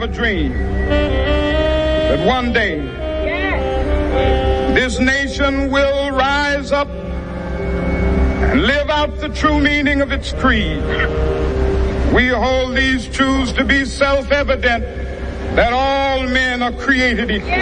have a dream that one day this nation will rise up and live out the true meaning of its creed. We hold these truths to be self-evident, that all men are created equal.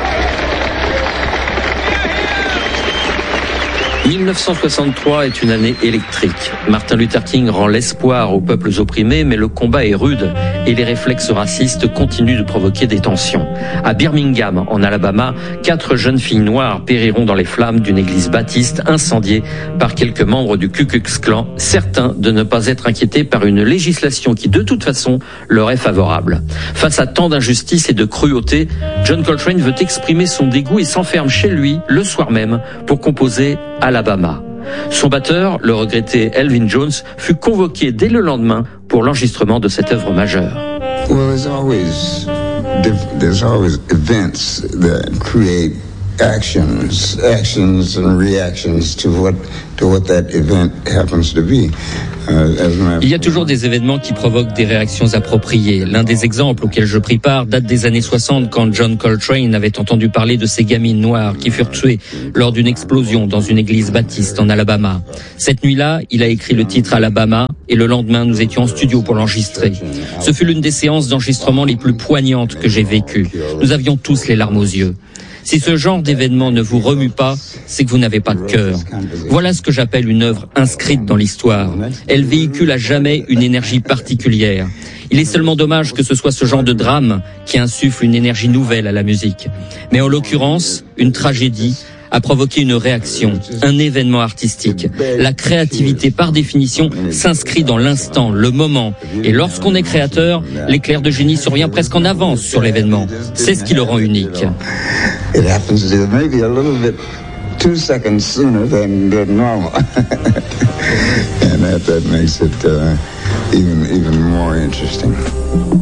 1963 est une année électrique. Martin Luther King rend l'espoir aux peuples opprimés, mais le combat est rude et les réflexes racistes continuent de provoquer des tensions. À Birmingham, en Alabama, 4 jeunes filles noires périront dans les flammes d'une église baptiste incendiée par quelques membres du Ku Klux Klan, certains de ne pas être inquiétés par une législation qui, de toute façon, leur est favorable. Face à tant d'injustice et de cruauté, John Coltrane veut exprimer son dégoût et s'enferme chez lui le soir même pour composer Alabama. Son batteur, le regretté Elvin Jones, fut convoqué dès le lendemain pour l'enregistrement de cette œuvre majeure. Well, there's always events that create actions and reactions to what that event happens to be. Il y a toujours des événements qui provoquent des réactions appropriées. L'un des exemples auxquels je pris part date des années 60 quand John Coltrane avait entendu parler de ces gamines noires qui furent tuées lors d'une explosion dans une église baptiste en Alabama. Cette nuit-là, il a écrit le titre Alabama et le lendemain, nous étions en studio pour l'enregistrer. Ce fut l'une des séances d'enregistrement les plus poignantes que j'ai vécues. Nous avions tous les larmes aux yeux. Si ce genre d'événement ne vous remue pas, c'est que vous n'avez pas de cœur. Voilà ce que j'appelle une œuvre inscrite dans l'histoire. Elle véhicule à jamais une énergie particulière. Il est seulement dommage que ce soit ce genre de drame qui insuffle une énergie nouvelle à la musique. Mais en l'occurrence, une tragédie a provoqué une réaction, un événement artistique. La créativité, par définition, s'inscrit dans l'instant, le moment. Et lorsqu'on est créateur, l'éclair de génie survient presque en avance sur l'événement. C'est ce qui le rend unique. It happens maybe a little bit 2 seconds sooner than normal. And that makes it even more interesting.